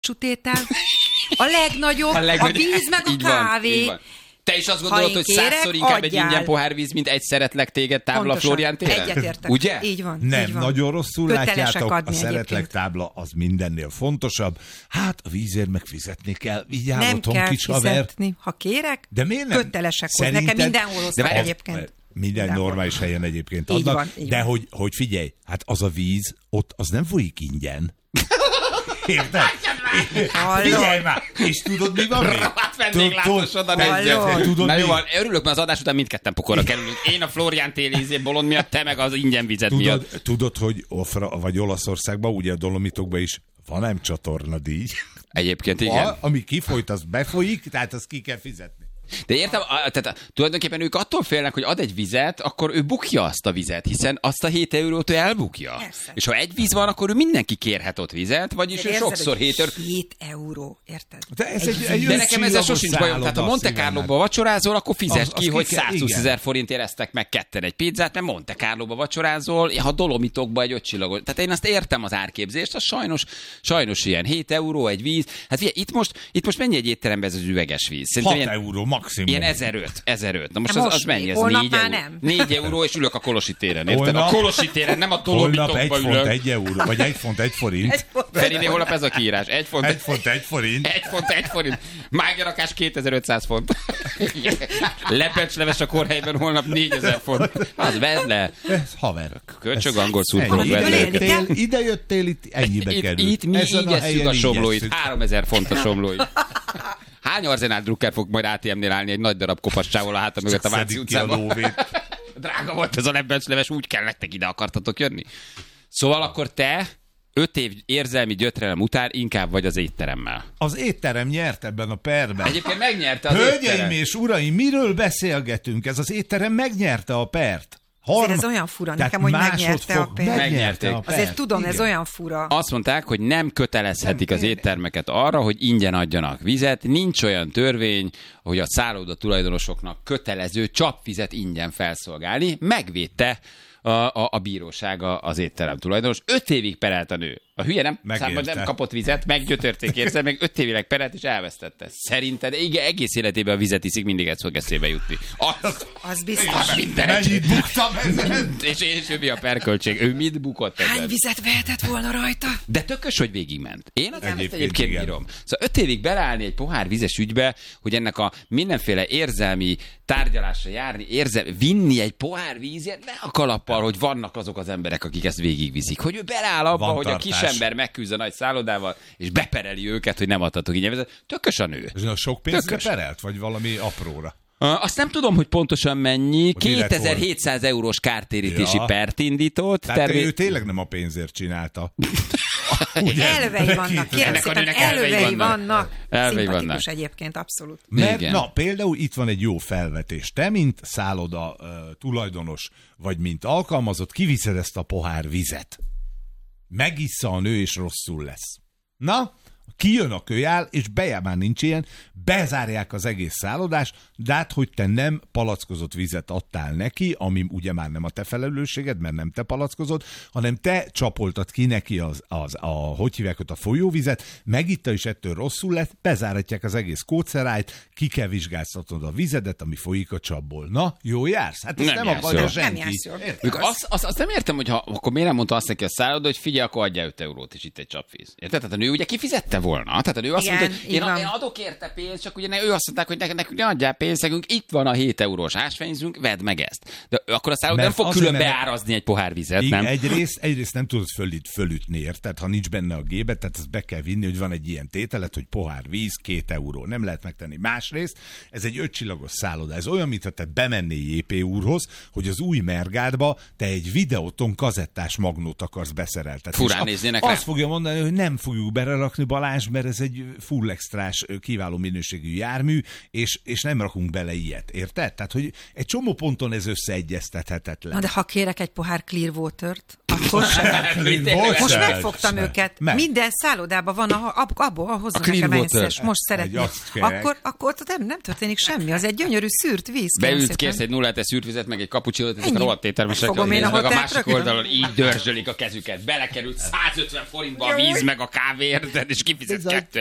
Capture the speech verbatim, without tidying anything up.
tétel, a legnagyobb, a, legnagyobb, a víz meg a kávé. Van, Te is azt gondolod, hogy százszor inkább adjál. Egy ingyen pohár víz, mint egy szeretlek téged tábla Pontosan. Flórián téren? Egyetértek. Ugye? Így van. Nem, így van. nagyon rosszul Kötelesek látjátok, a szeretlek egyébként. tábla az mindennél fontosabb. Hát a vízért meg fizetni kell. Így áll nem otthon, kell kis fizetni. haver. Ha kérek, de miért nem? kötelesek volt. Nekem mindenhol hoztak egyébként. Minden mindenhol. normális helyen egyébként így adnak. van, így de van. hogy, hogy figyelj, hát az a víz, ott az nem folyik ingyen. Érted? Figyelj már! És tudod, mi van még? Hát vendéglátósodan tudod, Na jó, van, örülök, mert az adás után mindketten pokorra kerülünk. Én a Flórián téli bolond miatt, te meg az ingyen vizet tudod, miatt. Tudod, hogy Ofra, vagy Olaszországban, ugye a Dolomitokban is van ám csatornadíj. Egyébként igen. A, ami kifolyt, az befolyik, tehát azt ki kell fizetni. De értem, a, tehát tulajdonképpen ők attól félnek, hogy ad egy vizet, akkor ő bukja azt a vizet, hiszen azt a hét eurót ő elbukja. Persze. És ha egy víz van, akkor ő mindenki kérhet ott vizet, vagyis ő sokszor hét euró. hét euró, érted? De, ez egy, egy De nekem ezzel sosincs bajom. Tehát ha Monte Carlo-ba vacsorázol, akkor fizes ki, hogy százhúszezer forintért esztek meg ketten egy pizzát, mert Monte Carlo-ba vacsorázol, ha Dolomitokba egy ötcsillagos. Tehát én azt értem az árképzést, az sajnos, sajnos ilyen hét euró egy víz. Hát figyelj, itt most, itt most mennyi egy étteremben ez az üveges víz? hat euró maximum. Ilyen ezeröt, ezeröt. Na most, most az, az mennyi? Ez négy euró. Nem. négy euró, és ülök a Kolosi téren, érted? Holnap, a Kolosi téren, nem a Dolomitokba ülök. Holnap egy font egy euró, vagy egy font egy forint. Feriné, holnap ez a kiírás. Egy font egy, font, egy forint. Egy font egy forint. Mágyarakás kétezer-ötszáz font. Lepecsleves a kórhelyben holnap négyezer font. Az vedd le. Ez haver. Kölcsög angol szurkolók vedd le. Ide jöttél, itt ennyibe kerül. Itt mi így esszük a somlóit. háromezer font a somlóit. Hány Arzenál Drucker fog majd á té em-nél állni egy nagy darab kopascsával a háta mögött a Váci utcában? Drága volt ez a lebbecsleves, úgy kell, nektek ide akartatok jönni. Szóval akkor te öt év érzelmi gyötrelem után inkább vagy az étteremmel. Az étterem nyert ebben a perben. Egyébként megnyerte az Hölgyeim étterem. és uraim, miről beszélgetünk? Ez az étterem megnyerte a pert. Harma... Ez olyan fura nekem, hogy megnyerte a pert. Megnyerték. A pert. Azért tudom, igen. Ez olyan fura. Azt mondták, hogy nem kötelezhetik nem, az éttermeket arra, hogy ingyen adjanak vizet. Nincs olyan törvény, hogy a szálloda tulajdonosoknak kötelező csapvizet ingyen felszolgálni. Megvédte a, a, a bíróság az étterem tulajdonos. Öt évig perelt a nő. A hülye nem, számban nem kapott vizet, meggyötörték érzel, meg öt évileg perelt, és elvesztette. Szerinted igen, egész életében a vizet iszik, mindig ez fog eszébe jutni. Az, az biztos. Mennyit buktam ezen? És, és ő mi a perköltség? Ő mit bukott ezen? Hány vizet vehetett volna rajta? De tökös, hogy végigment. Én az egyébként, egyébként bírom. Szóval öt évig beleállni egy pohár vizes ügybe, hogy ennek a mindenféle érzelmi tárgyalásra járni, érzel, vinni egy pohár vízért, ne a kalappal, hogy vannak azok az emberek, akik ezt végigviszik. Hogy ő beleáll abba, van hogy tartás. A kisember megküzd a nagy szállodával, és bepereli őket, hogy nem adhatok ingyen vizet. Tökös a nő. Ez a sok pénzre perelt, vagy valami apróra? Uh, azt nem tudom, hogy pontosan mennyi. kétezer-hétszáz eurós kártérítési ja. pert indított. Tehát tervé... ő tényleg nem a pénzért csinálta. Elvei vannak. Kérem szépen, elvei vannak. Elvei vannak. Egyébként abszolút. Mert, na, például itt van egy jó felvetés. Te, mint szálloda uh, tulajdonos, vagy mint alkalmazott, kiviszed ezt a pohár vizet. Megissza a nő, és rosszul lesz. Na, kijön a kölyál, és bejár, már nincs ilyen, bezárják az egész szállodást, de hát, hogy te nem palackozott vizet adtál neki, ami ugye már nem a te felelősséged, mert nem te palackozott, hanem te csapoltad ki neki az, az a, hogy hívják ott, a folyóvizet, megitta, és ettől rosszul lett, bezáratják az egész kódszerájt, ki kell vizsgáztatnod a vizedet, ami folyik a csapból. Na, jó jársz? Hát ezt nem, nem akarja senki. Azt, azt, azt nem értem, hogy ha, akkor miért nem mondta azt neki a szálloda, hogy figyelj, akkor adjál öt eurót, és itt egy csapvíz. Érted? Tehát a nő ugye kifizette volna. Tehát a nő azt igen, mondta, hogy én, én adok érte pénzt, csak ugye ne, ő azt mondták, hogy nekünk, nekünk ne adjál pénzt, nekünk itt van a hét eurós ásványzünk, vedd meg ezt. De akkor a szálloda nem fog külön beárazni egy pohár vizet, nem? Egyrészt, egyrészt nem tudod fölít, fölütni, érted? Ha nincs benne a gépet, tehát ezt be kell vinni, hogy van egy ilyen tételet, hogy pohár víz, két euró. Nem lehet megtenni. Másrészt, ez egy ötcsillagos szálloda. Ez olyan, mintha te bemennél jé pé úrhoz, hogy az új Mergádba te egy videóton kazettás magnót akarsz beszereltetni. Furán néznének rá. Azt fogja mondani, hogy nem fogjuk belerakni, Balázs, mert ez egy full extrás, kiváló minőségű jármű, és, és nem rakunk bele ilyet, érted? Tehát, hogy egy csomó ponton ez összeegyeztethetetlen. Na de ha kérek egy pohár Clearwater-t, akkor sem. Most megfogtam sem. őket. Meg. Minden szállodában van, abból hoznak nekem egyszer. Most szeretném. Akkor, akkor nem, nem történik semmi. Az egy gyönyörű szűrt víz. Beülsz, kérsz egy nulla hetes szűrt vizet, meg egy kapucsinót, ezek a rohadt éttermesek, meg a másik oldalon így dörzsölik a kezüket. Belekerült százötven forintba a víz, meg a kávé, érted, és kifizet kétezer-kettő